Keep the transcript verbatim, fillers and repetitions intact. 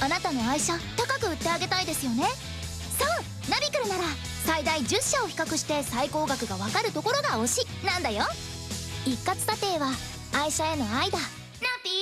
あなたの愛車高く売ってあげたいですよね。そう、ナビクルなら最大じゅっしゃを比較して最高額がわかるところが推しなんだよ。一括査定は愛車への愛だ。